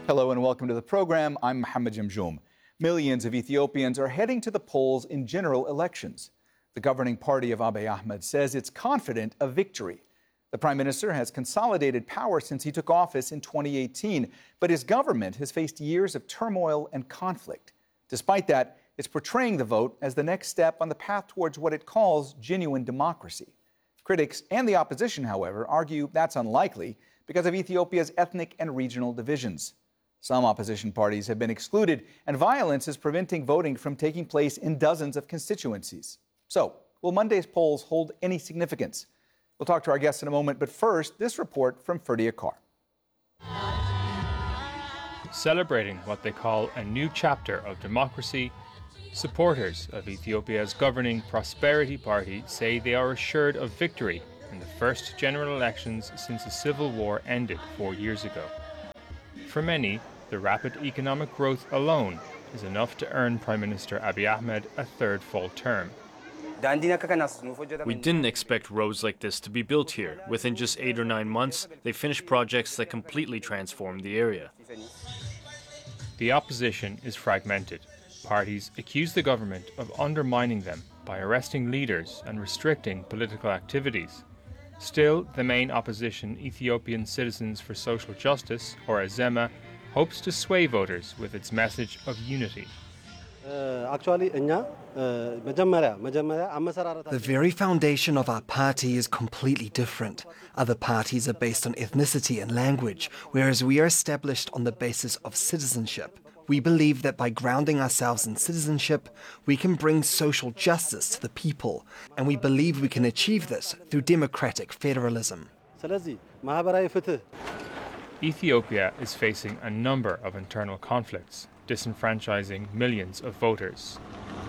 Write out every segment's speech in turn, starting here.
Hello and welcome to the program. I'm Mohammed Jamjoom. Millions of Ethiopians are heading to the polls in general elections. The governing party of Abiy Ahmed says it's confident of victory. The Prime Minister has consolidated power since he took office in 2018, but his government has faced years of turmoil and conflict. Despite that, it's portraying the vote as the next step on the path towards what it calls genuine democracy. Critics and the opposition, however, argue that's unlikely because of Ethiopia's ethnic and regional divisions. Some opposition parties have been excluded, and violence is preventing voting from taking place in dozens of constituencies. So, will Monday's polls hold any significance? We'll talk to our guests in a moment, but first, this report from Ferdy Akar. Celebrating what they call a new chapter of democracy, supporters of Ethiopia's governing Prosperity Party say they are assured of victory in the first general elections since the civil war ended 4 years ago. For many, the rapid economic growth alone is enough to earn Prime Minister Abiy Ahmed a third full term. We didn't expect roads like this to be built here. Within just 8 or 9 months, they finished projects that completely transformed the area. The opposition is fragmented. Parties accuse the government of undermining them by arresting leaders and restricting political activities. Still, the main opposition, Ethiopian Citizens for Social Justice, or Azema, hopes to sway voters with its message of unity. The very foundation of our party is completely different. Other parties are based on ethnicity and language, whereas we are established on the basis of citizenship. We believe that by grounding ourselves in citizenship, we can bring social justice to the people, and we believe we can achieve this through democratic federalism. Ethiopia is facing a number of internal conflicts, disenfranchising millions of voters.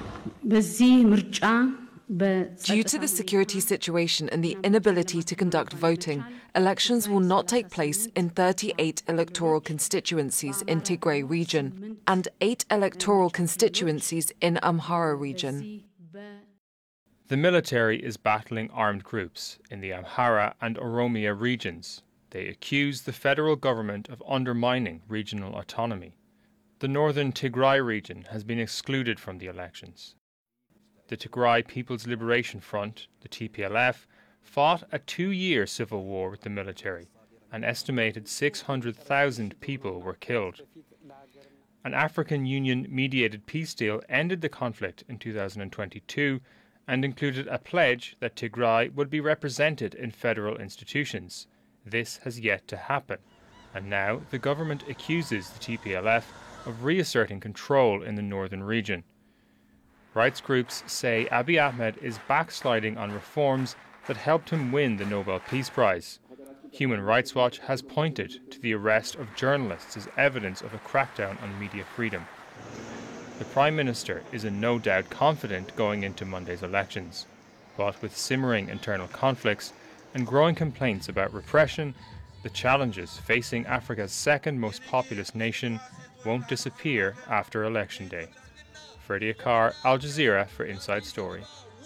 Due to the security situation and the inability to conduct voting, elections will not take place in 38 electoral constituencies in Tigray region and 8 electoral constituencies in Amhara region. The military is battling armed groups in the Amhara and Oromia regions. They accuse the federal government of undermining regional autonomy. The northern Tigray region has been excluded from the elections. The Tigray People's Liberation Front, the TPLF, fought a 2-year civil war with the military. An estimated 600,000 people were killed. An African Union-mediated peace deal ended the conflict in 2022 and included a pledge that Tigray would be represented in federal institutions. This has yet to happen, and now the government accuses the TPLF of reasserting control in the northern region. Rights groups say Abiy Ahmed is backsliding on reforms that helped him win the Nobel Peace Prize. Human Rights Watch has pointed to the arrest of journalists as evidence of a crackdown on media freedom. The Prime Minister is in no doubt confident going into Monday's elections, but with simmering internal conflicts and growing complaints about repression, the challenges facing Africa's second most populous nation won't disappear after Election Day. Ferdy Akar, Al Jazeera for Inside Story.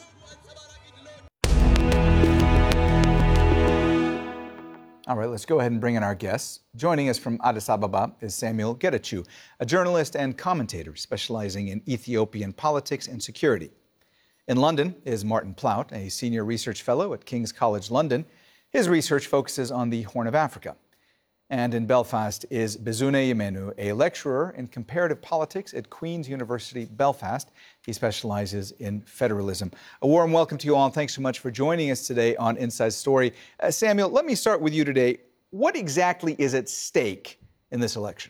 All right, let's go ahead and bring in our guests. Joining us from Addis Ababa is Samuel Getachew, a journalist and commentator specializing in Ethiopian politics and security. In London is Martin Plaut, a senior research fellow at King's College London. His research focuses on the Horn of Africa. And in Belfast is Bizune Yemenu, a lecturer in comparative politics at Queen's University, Belfast. He specializes in federalism. A warm welcome to you all, and thanks so much for joining us today on Inside Story. Samuel, let me start with you today. What exactly is at stake in this election?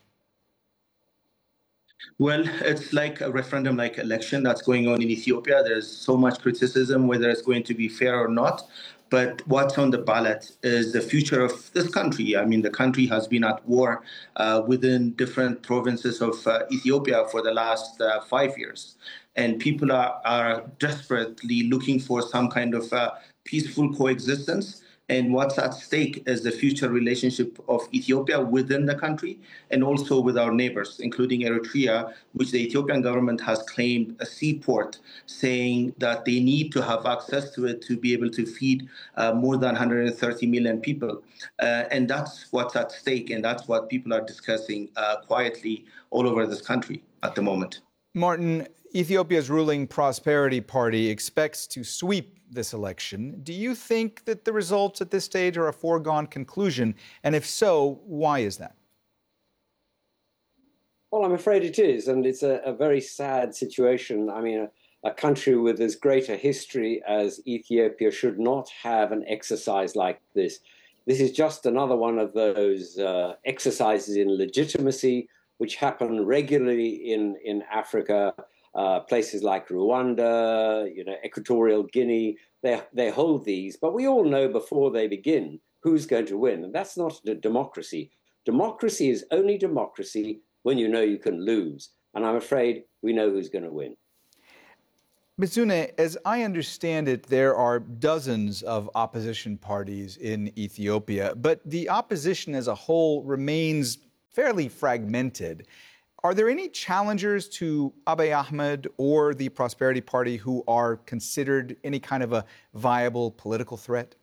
Well, it's like a referendum-like election that's going on in Ethiopia. There's so much criticism whether it's going to be fair or not. But what's on the ballot is the future of this country. I mean, the country has been at war within different provinces of Ethiopia for the last 5 years. And people are desperately looking for some kind of peaceful coexistence. And what's at stake is the future relationship of Ethiopia within the country and also with our neighbors, including Eritrea, which the Ethiopian government has claimed a seaport, saying that they need to have access to it to be able to feed more than 130 million people. And that's what's at stake, and that's what people are discussing quietly all over this country at the moment. Martin, Ethiopia's ruling Prosperity Party expects to sweep this election. Do you think that the results at this stage are a foregone conclusion? And if so, why is that? Well, I'm afraid it is. And it's a very sad situation. I mean, a country with as great a history as Ethiopia should not have an exercise like this. This is just another one of those exercises in legitimacy which happen regularly in Africa. Places like Rwanda, Equatorial Guinea, they hold these. But we all know before they begin who's going to win. And that's not a democracy. Democracy is only democracy when you know you can lose. And I'm afraid we know who's going to win. Bizune, as I understand it, there are dozens of opposition parties in Ethiopia, but the opposition as a whole remains fairly fragmented. Are there any challengers to Abiy Ahmed or the Prosperity Party who are considered any kind of a viable political threat?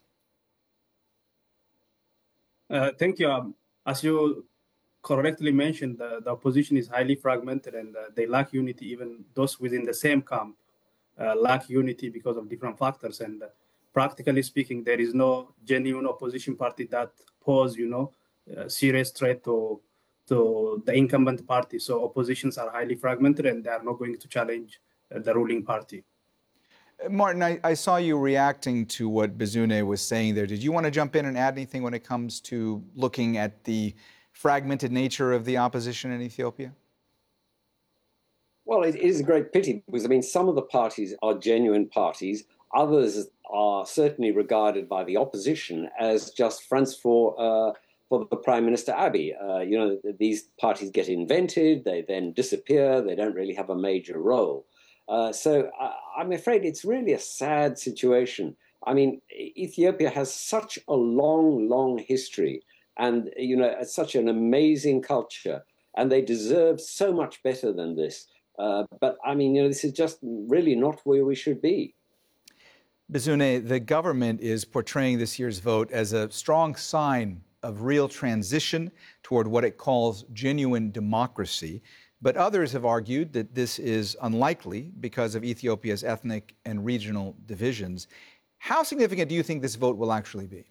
Thank you. As you correctly mentioned, the opposition is highly fragmented and they lack unity. Even those within the same camp lack unity because of different factors. And practically speaking, there is no genuine opposition party that pose, serious threat to the incumbent party. So oppositions are highly fragmented and they are not going to challenge the ruling party. Martin, I saw you reacting to what Bizune was saying there. Did you want to jump in and add anything when it comes to looking at the fragmented nature of the opposition in Ethiopia? Well, it is a great pity because, some of the parties are genuine parties. Others are certainly regarded by the opposition as just fronts for the Prime Minister Abiy. These parties get invented, they then disappear, they don't really have a major role. So I'm afraid it's really a sad situation. I mean, Ethiopia has such a long history and, such an amazing culture, and they deserve so much better than this. But this is just really not where we should be. Bizune, the government is portraying this year's vote as a strong sign of real transition toward what it calls genuine democracy. But others have argued that this is unlikely because of Ethiopia's ethnic and regional divisions. How significant do you think this vote will actually be?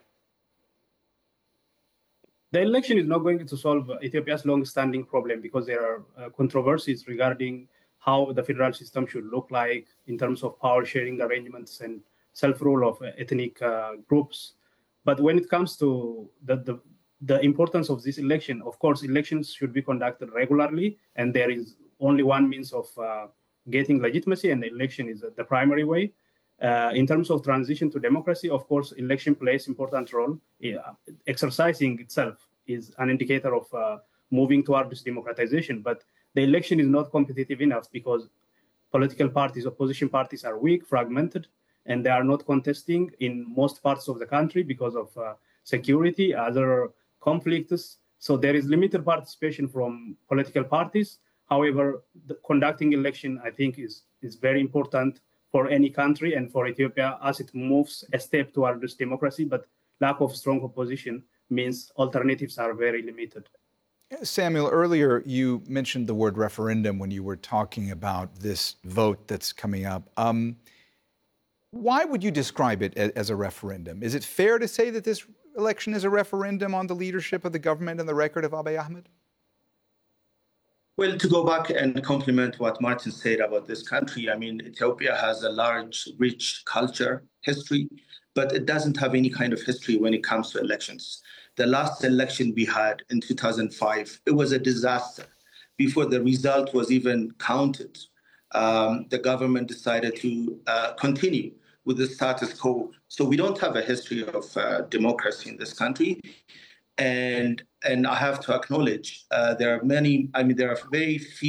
The election is not going to solve Ethiopia's long-standing problem because there are controversies regarding how the federal system should look like in terms of power sharing arrangements and self-rule of ethnic groups. But when it comes to the importance of this election, of course, elections should be conducted regularly, and there is only one means of getting legitimacy, and the election is the primary way. In terms of transition to democracy, of course, election plays an important role. Exercising itself is an indicator of moving towards democratization, but the election is not competitive enough because political parties, opposition parties are weak, fragmented, and they are not contesting in most parts of the country because of security, other conflicts. So there is limited participation from political parties. However, conducting election, I think, is very important for any country and for Ethiopia as it moves a step towards democracy. But lack of strong opposition means alternatives are very limited. Samuel, earlier you mentioned the word referendum when you were talking about this vote that's coming up. Why would you describe it as a referendum? Is it fair to say that this election is a referendum on the leadership of the government and the record of Abiy Ahmed? Well, to go back and compliment what Martin said about this country, Ethiopia has a large, rich culture, history, but it doesn't have any kind of history when it comes to elections. The last election we had in 2005, it was a disaster. Before the result was even counted, the government decided to continue with the status quo. So we don't have a history of democracy in this country. And I have to acknowledge there are very few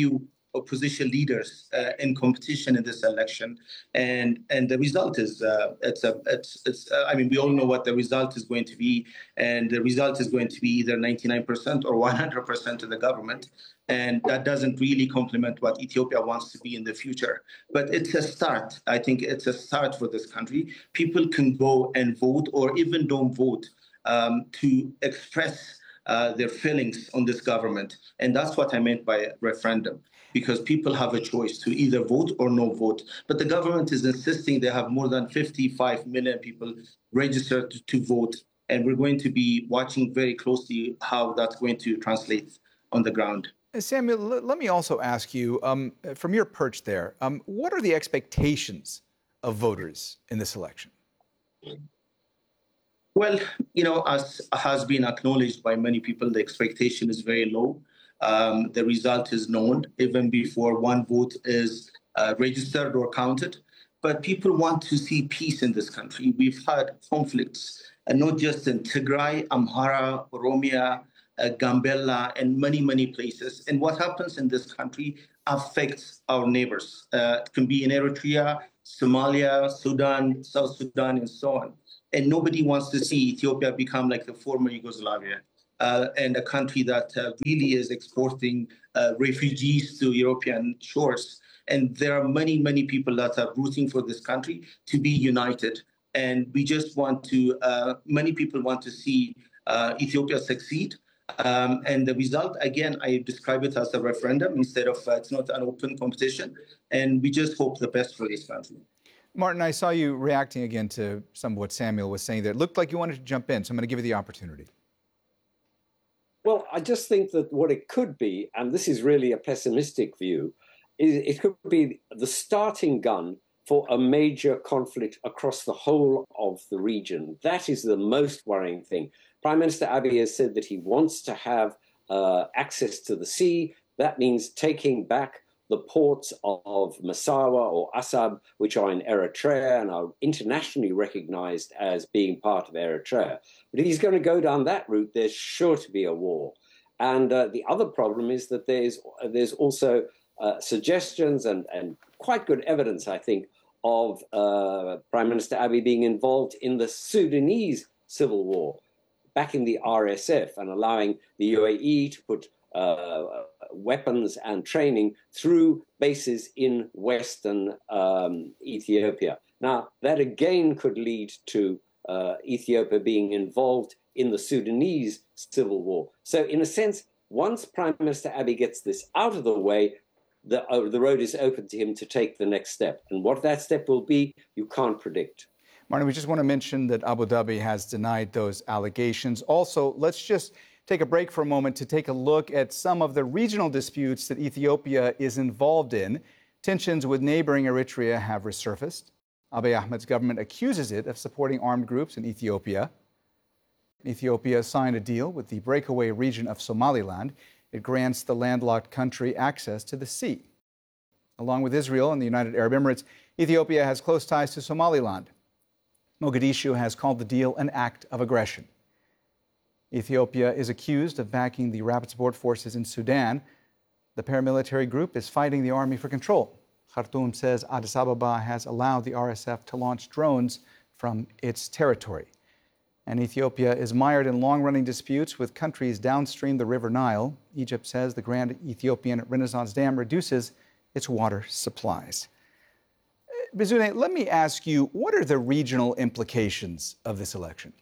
opposition leaders in competition in this election, and the result is I mean, we all know what the result is going to be, and the result is going to be either 99% or 100% of the government, and that doesn't really complement what Ethiopia wants to be in the future. But it's a start. I think it's a start for this country. People can go and vote, or even don't vote, to express their feelings on this government. And that's what I meant by a referendum, because people have a choice to either vote or no vote. But the government is insisting they have more than 55 million people registered to vote. And we're going to be watching very closely how that's going to translate on the ground. Samuel, let me also ask you, from your perch there, what are the expectations of voters in this election? Well, as has been acknowledged by many people, the expectation is very low. The result is known even before one vote is registered or counted. But people want to see peace in this country. We've had conflicts, and not just in Tigray, Amhara, Oromia, Gambella, and many, many places. And what happens in this country affects our neighbors. It can be in Eritrea, Somalia, Sudan, South Sudan, and so on. And nobody wants to see Ethiopia become like the former Yugoslavia, and a country that really is exporting refugees to European shores. And there are many, many people that are rooting for this country to be united. And we just want to, many people want to see Ethiopia succeed. And the result, again, I describe it as a referendum instead of, it's not an open competition. And we just hope the best for this country. Martin, I saw you reacting again to some of what Samuel was saying there. It looked like you wanted to jump in, so I'm going to give you the opportunity. Well, I just think that what it could be, and this is really a pessimistic view, is it could be the starting gun for a major conflict across the whole of the region. That is the most worrying thing. Prime Minister Abiy has said that he wants to have access to the sea. That means taking back the ports of Massawa or Assab, which are in Eritrea and are internationally recognized as being part of Eritrea. But if he's going to go down that route, there's sure to be a war. And the other problem is that there's also suggestions and quite good evidence, I think, of Prime Minister Abiy being involved in the Sudanese civil war, backing the RSF and allowing the UAE to put weapons and training through bases in Western Ethiopia. Now, that again could lead to Ethiopia being involved in the Sudanese civil war. So in a sense, once Prime Minister Abiy gets this out of the way, the road is open to him to take the next step. And what that step will be, you can't predict. Martin, we just want to mention that Abu Dhabi has denied those allegations. Also, let's just take a break for a moment to take a look at some of the regional disputes that Ethiopia is involved in. Tensions with neighboring Eritrea have resurfaced. Abiy Ahmed's government accuses it of supporting armed groups in Ethiopia. Ethiopia signed a deal with the breakaway region of Somaliland. It grants the landlocked country access to the sea. Along with Israel and the United Arab Emirates, Ethiopia has close ties to Somaliland. Mogadishu has called the deal an act of aggression. Ethiopia is accused of backing the rapid support forces in Sudan. The paramilitary group is fighting the army for control. Khartoum says Addis Ababa has allowed the RSF to launch drones from its territory. And Ethiopia is mired in long-running disputes with countries downstream the River Nile. Egypt says the Grand Ethiopian Renaissance Dam reduces its water supplies. Bizune, let me ask you, what are the regional implications of this election?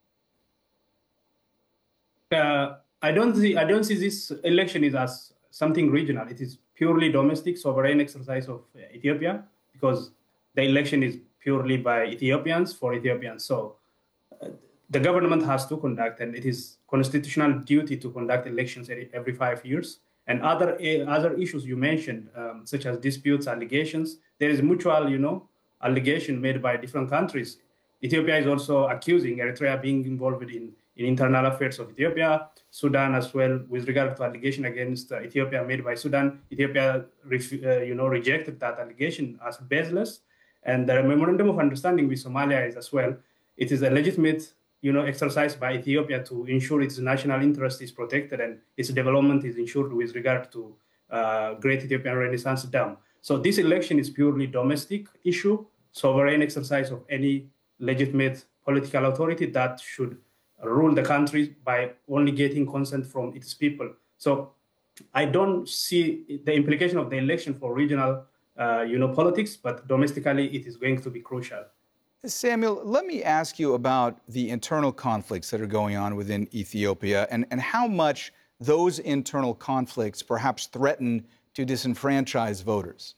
I don't see this election as something regional. It is purely domestic, sovereign exercise of Ethiopia, because the election is purely by Ethiopians for Ethiopians. So the government has to conduct, and it is constitutional duty to conduct elections every 5 years. And other issues you mentioned, such as disputes, allegations, there is mutual, allegation made by different countries. Ethiopia is also accusing Eritrea being involved in internal affairs of Ethiopia, Sudan as well, with regard to allegation against Ethiopia made by Sudan. Ethiopia, rejected that allegation as baseless. And the memorandum of understanding with Somalia is as well. It is a legitimate, exercise by Ethiopia to ensure its national interest is protected and its development is ensured with regard to Great Ethiopian Renaissance Dam. So this election is purely domestic issue, sovereign exercise of any legitimate political authority that should rule the country by only getting consent from its people. So I don't see the implication of the election for regional, politics, but domestically it is going to be crucial. Samuel, let me ask you about the internal conflicts that are going on within Ethiopia and how much those internal conflicts perhaps threaten to disenfranchise voters.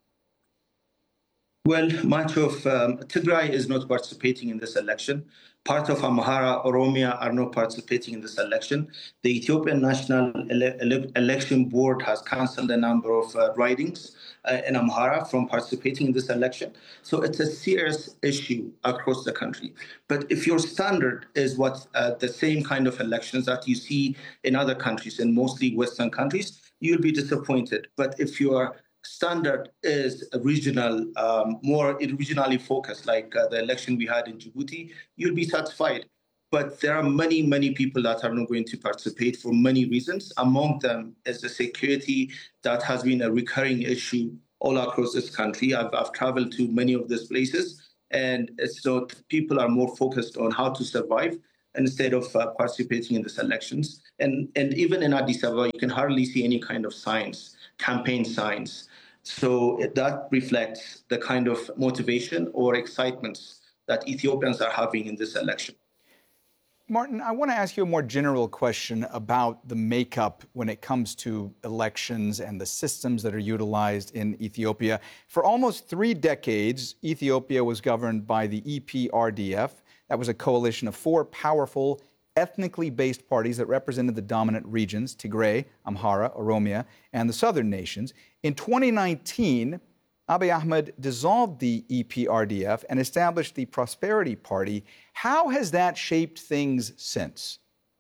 Well, much of Tigray is not participating in this election. Part of Amhara, Oromia are not participating in this election. The Ethiopian National Election Board has cancelled a number of ridings in Amhara from participating in this election. So it's a serious issue across the country. But if your standard is what the same kind of elections that you see in other countries, and mostly Western countries, you'll be disappointed. But if your standard is a regional, more regionally focused, like the election we had in Djibouti, you'll be satisfied. But there are many, many people that are not going to participate for many reasons. Among them is the security that has been a recurring issue all across this country. I've traveled to many of these places, and so people are more focused on how to survive instead of participating in these elections. And even in Addis Ababa, you can hardly see any kind of signs, campaign signs. So that reflects the kind of motivation or excitements that Ethiopians are having in this election. Martin, I want to ask you a more general question about the makeup when it comes to elections and the systems that are utilized in Ethiopia. For almost 3 decades, Ethiopia was governed by the EPRDF. That was a coalition of 4 powerful, ethnically based parties that represented the dominant regions, Tigray, Amhara, Oromia, and the southern nations. In 2019, Abiy Ahmed dissolved the EPRDF and established the Prosperity Party. How has that shaped things since?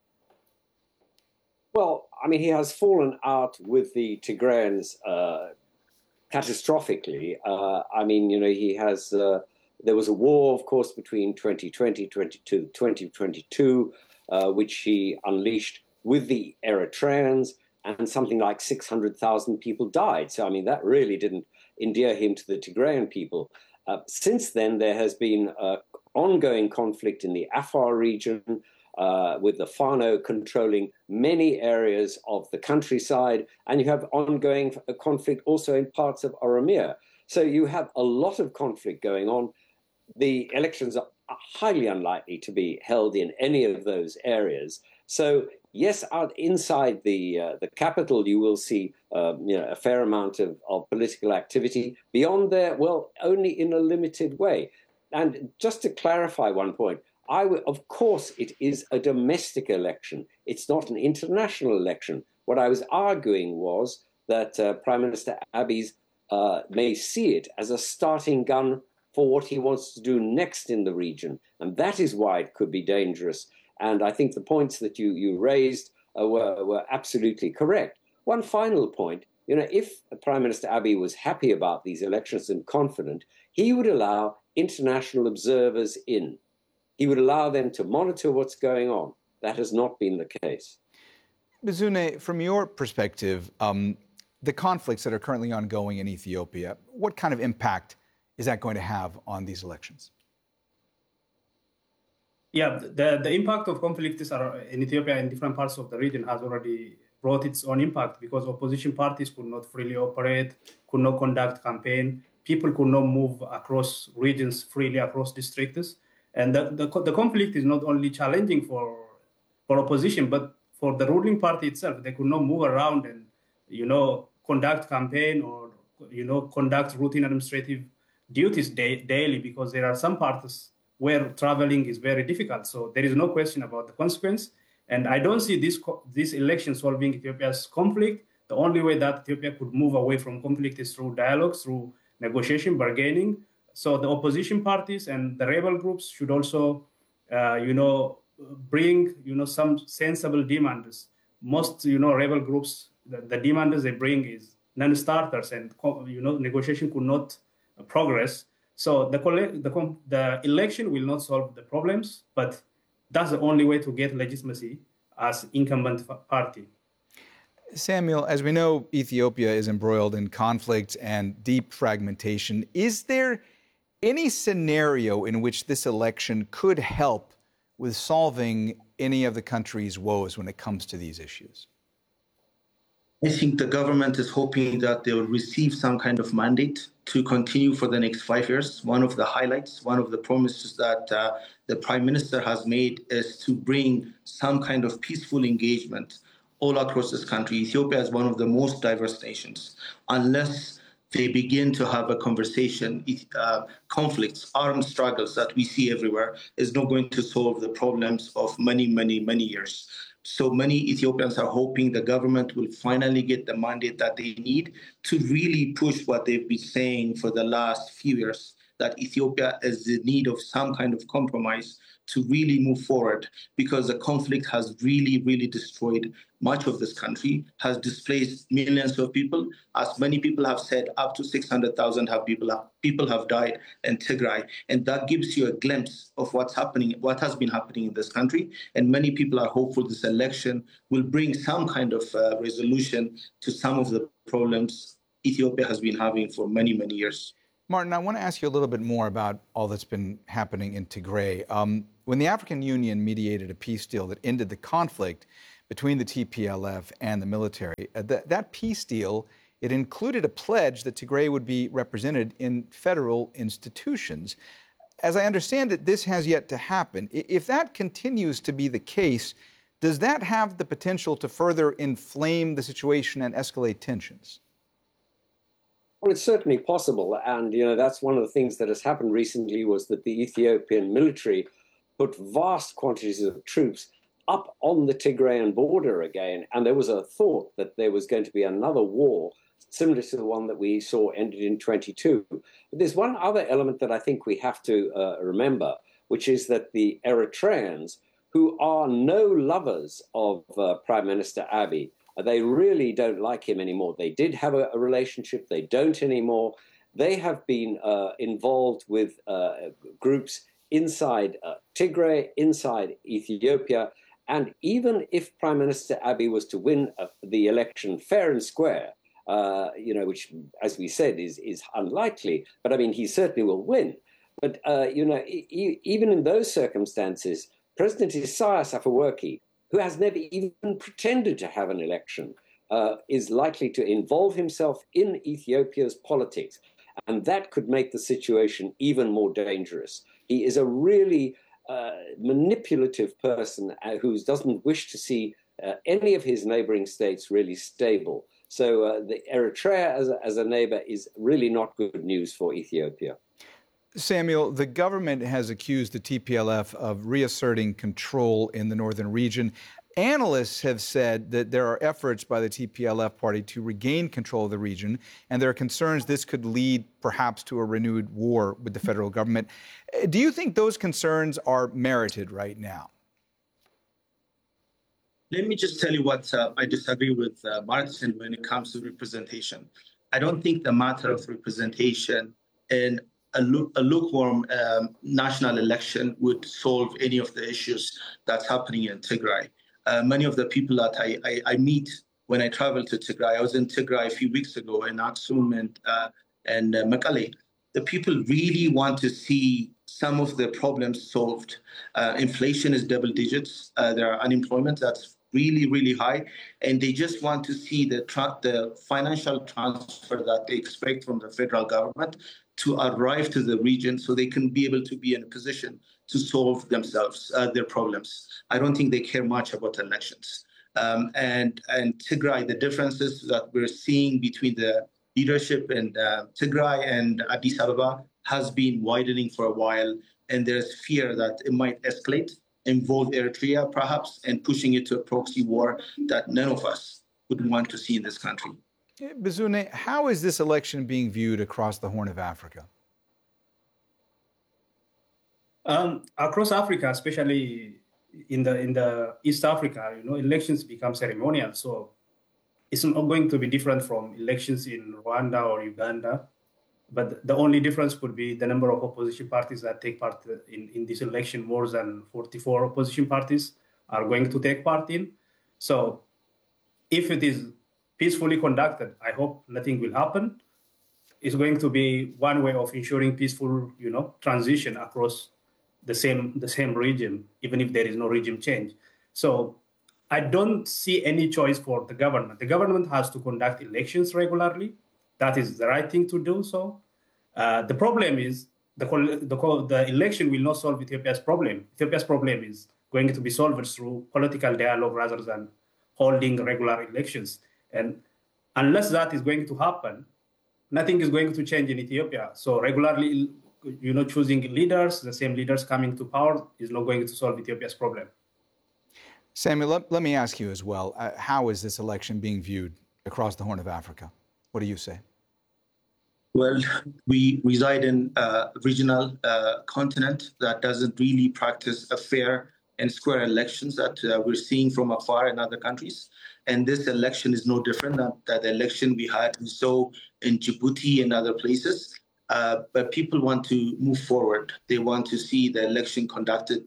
Well, I mean, he has fallen out with the Tigrayans catastrophically. He has. There was a war, of course, between 2022, which he unleashed with the Eritreans, and something like 600,000 people died. So, I mean, that really didn't endear him to the Tigrayan people. Since then, there has been ongoing conflict in the Afar region, with the Fano controlling many areas of the countryside, and you have ongoing conflict also in parts of Oromia. So you have a lot of conflict going on. The elections are highly unlikely to be held in any of those areas. So yes, out inside the capital, you will see a fair amount of political activity. Beyond there, well, only in a limited way. And just to clarify one point, of course, it is a domestic election. It's not an international election. What I was arguing was that Prime Minister Abiy may see it as a starting gun for what he wants to do next in the region. And that is why it could be dangerous. And I think the points that you raised were absolutely correct. One final point, if Prime Minister Abiy was happy about these elections and confident, he would allow international observers in. He would allow them to monitor what's going on. That has not been the case. Bizune, from your perspective, the conflicts that are currently ongoing in Ethiopia, what kind of impact is that going to have on these elections? Yeah, the impact of conflicts in Ethiopia in different parts of the region has already brought its own impact, because opposition parties could not freely operate, could not conduct campaign, people could not move across regions freely, across districts. And the conflict is not only challenging for opposition, but for the ruling party itself. They could not move around and, conduct campaign or, conduct routine administrative duties daily, because there are some parts where traveling is very difficult. So there is no question about the consequence. And I don't see this election solving Ethiopia's conflict. The only way that Ethiopia could move away from conflict is through dialogue, through negotiation, bargaining. So the opposition parties and the rebel groups should also, bring, some sensible demands. Most, rebel groups, the demands they bring is non-starters, and, negotiation could not progress. So the election will not solve the problems, but that's the only way to get legitimacy as incumbent party. Samuel, as we know, Ethiopia is embroiled in conflict and deep fragmentation. Is there any scenario in which this election could help with solving any of the country's woes when it comes to these issues? I think the government is hoping that they will receive some kind of mandate to continue for the next 5 years. One of the highlights, one of the promises that the Prime Minister has made is to bring some kind of peaceful engagement all across this country. Ethiopia is one of the most diverse nations. Unless they begin to have a conversation, conflicts, armed struggles that we see everywhere is not going to solve the problems of many, many, many years. So many Ethiopians are hoping the government will finally get the mandate that they need to really push what they've been saying for the last few years, that Ethiopia is in need of some kind of compromise to really move forward, because the conflict has really, really destroyed much of this country, has displaced millions of people. As many people have said, up to 600,000 people have died in Tigray. And that gives you a glimpse of what's happening, what has been happening in this country. And many people are hopeful this election will bring some kind of resolution to some of the problems Ethiopia has been having for many, many years. Martin, I want to ask you a little bit more about all that's been happening in Tigray. When the African Union mediated a peace deal that ended the conflict between the TPLF and the military, that peace deal, it included a pledge that Tigray would be represented in federal institutions. As I understand it, this has yet to happen. If that continues to be the case, does that have the potential to further inflame the situation and escalate tensions? Well, it's certainly possible. And, that's one of the things that has happened recently, was that the Ethiopian military put vast quantities of troops up on the Tigrayan border again. And there was a thought that there was going to be another war similar to the one that we saw ended in 22. But there's one other element that I think we have to remember, which is that the Eritreans, who are no lovers of Prime Minister Abiy, they really don't like him anymore. They did have a relationship. They don't anymore. They have been involved with groups inside Tigray, inside Ethiopia. And even if Prime Minister Abiy was to win the election fair and square, which, as we said, is unlikely, but I mean, he certainly will win. But, even in those circumstances, President Isaias Afwerki, who has never even pretended to have an election, is likely to involve himself in Ethiopia's politics. And that could make the situation even more dangerous. He is a really manipulative person who doesn't wish to see any of his neighboring states really stable. So the Eritrea as a neighbor is really not good news for Ethiopia. Samuel, the government has accused the TPLF of reasserting control in the northern region. Analysts have said that there are efforts by the TPLF party to regain control of the region, and there are concerns this could lead perhaps to a renewed war with the federal government. Do you think those concerns are merited right now? Let me just tell you what I disagree with Martin when it comes to representation. I don't think the matter of representation in a lukewarm national election would solve any of the issues that's happening in Tigray. Many of the people that I meet when I travel to Tigray, I was in Tigray a few weeks ago in Aksum and Mekelle. The people really want to see some of the problems solved. Inflation is double digits. There are unemployment that's really, really high. And they just want to see the financial transfer that they expect from the federal government to arrive to the region so they can be able to be in a position to solve themselves, their problems. I don't think they care much about elections. And Tigray, the differences that we're seeing between the leadership in Tigray and Addis Ababa has been widening for a while. And there's fear that it might escalate, involve Eritrea perhaps, and pushing it to a proxy war that none of us would want to see in this country. Bizune, how is this election being viewed across the Horn of Africa? Across Africa, especially in the East Africa, elections become ceremonial. So it's not going to be different from elections in Rwanda or Uganda. But the only difference could be the number of opposition parties that take part in this election. More than 44 opposition parties are going to take part in. So if it is peacefully conducted. I hope nothing will happen. It's going to be one way of ensuring peaceful, transition across the same regime, even if there is no regime change. So I don't see any choice for the government. The government has to conduct elections regularly. That is the right thing to do so. The problem is the election will not solve Ethiopia's problem. Ethiopia's problem is going to be solved through political dialogue rather than holding regular elections. And unless that is going to happen, nothing is going to change in Ethiopia. So regularly, choosing leaders, the same leaders coming to power, is not going to solve Ethiopia's problem. Samuel, let me ask you as well, how is this election being viewed across the Horn of Africa? What do you say? Well, we reside in a regional continent that doesn't really practice a fair and square elections that we're seeing from afar in other countries. And this election is no different than the election we saw in Djibouti and other places. But people want to move forward. They want to see the election conducted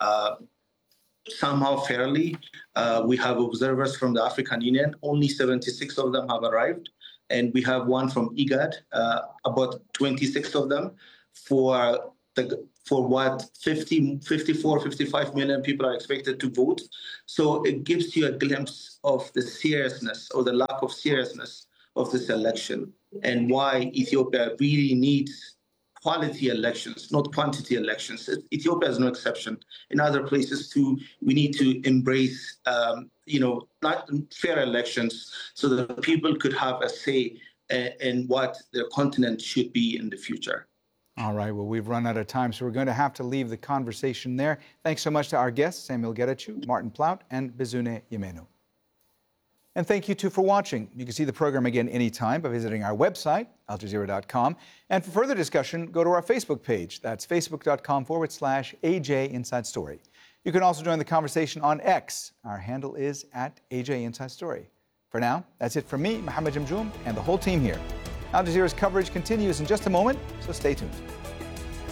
somehow fairly. We have observers from the African Union. Only 76 of them have arrived. And we have one from IGAD, about 26 of them, for what 54, 55 million people are expected to vote. So it gives you a glimpse of the seriousness or the lack of seriousness of this election and why Ethiopia really needs quality elections, not quantity elections. Ethiopia is no exception. In other places too, we need to embrace, not fair elections so that people could have a say in what their continent should be in the future. All right, well, we've run out of time, so we're going to have to leave the conversation there. Thanks so much to our guests, Samuel Getachew, Martin Plaut, and Bizune Yemenu. And thank you, too, for watching. You can see the program again anytime by visiting our website, aljazeera.com. And for further discussion, go to our Facebook page. That's facebook.com/AJ Inside Story. You can also join the conversation on X. Our handle is @AJ Inside Story. For now, that's it from me, Mohammed Jamjoom, and the whole team here. Al Jazeera's coverage continues in just a moment, so stay tuned.